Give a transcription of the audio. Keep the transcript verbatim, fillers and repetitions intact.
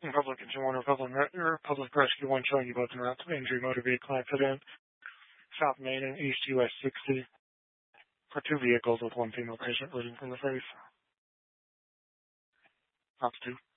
Republic two one, Republic, Republic Rescue one showing you both en route to the injury motor vehicle accident. South Main and East U S sixty for two vehicles with one female patient bleeding from the face. Ops two.